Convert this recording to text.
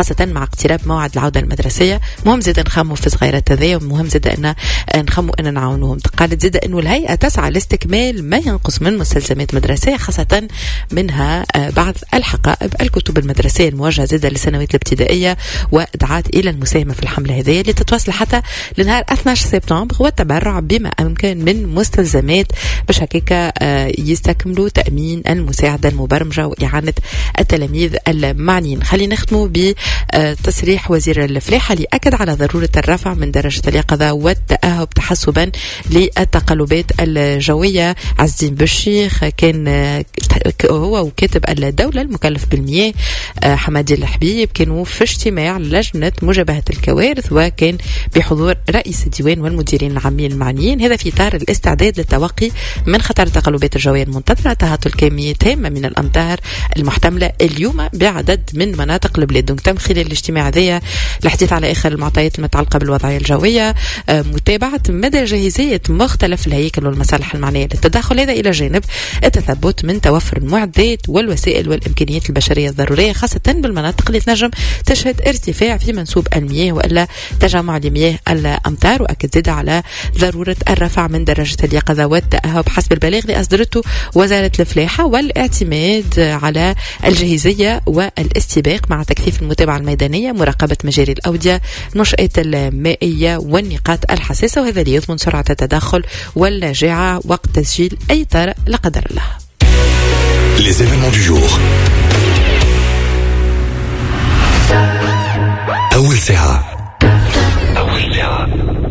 خاصة مع اقتراب موعد العودة المدرسية. مهم زيد نخموا في صغيرات هذيا، ومهم زيد أن نخموا أن نعاونوهم. قالت زيد أنه الهيئة تسعى لاستكمال ما ينقص من مستلزمات مدرسية، خاصة منها بعض الحقائب الكتب المدرسية الموجهة زيد للسنوات الابتدائية، ودعات إلى المساهمة في الحملة هذه اللي تتواصل حتى لنهار 12 سبتمبر، والتبرع بما أمكن من مستلزمات باش هكاك يستكملوا تأمين المساعدة المبرمجة وإعانة التلاميذ المعنيين. خلينا نختموا بتصريح وزير الفلاحة اللي أكد على ضرورة الرفع من درجة اليقظة والتأهب تحسبا للتقلبات الجوية. عز الدين بالشيخ كان هو وكاتب الدولة المكلف بالمياه حمادي الحبيب كانوا في اجتماع لجنة مجابهة الكوارث، وكان بحضور رئيس الديوان والمديرين العامين المعنيين، هذا في إطار الاستعداد للتوقي من خطر التقلبات الجوية المنتظرة. تهطل كمية هامة من الأمطار المحتملة اليوم بعدد من مناطق البلاد. تم خلال الاجتماع ذي الحديث على آخر المعطيات المتعلقة بالوضعية الجوية، متابعة مدى جاهزية مختلف الهياكل والمصالح المعنية للتدخل، هذا إلى جانب التثبت من توفر المعدات والوسائل والإمكانيات البشرية الضرورية، خاصة بالمناطق اللي تنجم تشهد ارتفاع في منسوب المياه وإلا تجمع لمياه الأمطار. وأكد زيادة على ضرورة الرفع من درجة اليقظة والتأهب حسب البلاغ اللي أصدرته وزارة الفلاحة، والاعتماد على الجاهزية والاستباق مع تكثيف المتابعة الميدانية، مراقبة مجاري الأودية، نشأة المائية والنقاط الحساسة، وهذا ليضمن سرعة التدخل واللاجعة وقت تسجيل أي طارئ لا قدر الله. Les événements du jour. أول ساعة